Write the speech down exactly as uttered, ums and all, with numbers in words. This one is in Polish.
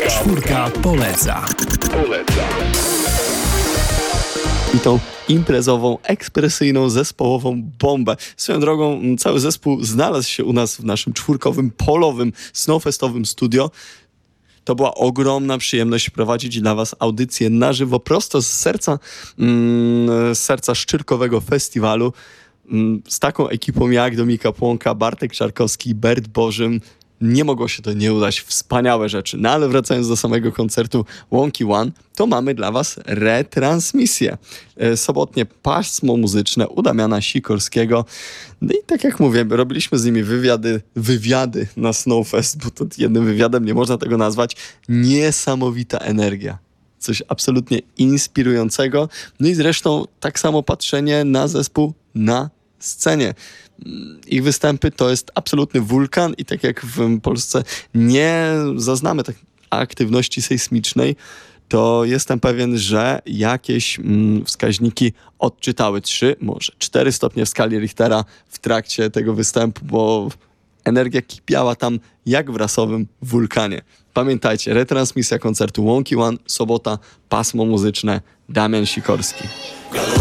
Czwórka poleca. Poleca. I tą imprezową, ekspresyjną, zespołową bombę. Swoją drogą cały zespół znalazł się u nas w naszym czwórkowym, polowym, snowfestowym studio. To była ogromna przyjemność prowadzić dla was audycję na żywo, prosto z serca, mm, z serca Szczyrkowego Festiwalu. Mm, z taką ekipą jak Dominika Płonka, Bartek Czarkowski, Bert Bożym. Nie mogło się to nie udać. Wspaniałe rzeczy. No ale wracając do samego koncertu Wonky One, to mamy dla was retransmisję. E, sobotnie pasmo muzyczne u Damiana Sikorskiego. No i tak jak mówię, robiliśmy z nimi wywiady, wywiady na Snowfest, bo to jednym wywiadem nie można tego nazwać. Niesamowita energia. Coś absolutnie inspirującego. No i zresztą tak samo patrzenie na zespół na scenie. Ich występy to jest absolutny wulkan i tak jak w Polsce nie zaznamy tak aktywności sejsmicznej, to jestem pewien, że jakieś mm, wskaźniki odczytały trzy, może cztery stopnie w skali Richtera w trakcie tego występu, bo energia kipiała tam jak w rasowym wulkanie. Pamiętajcie, retransmisja koncertu Wonky One, sobota, pasmo muzyczne, Damian Sikorski.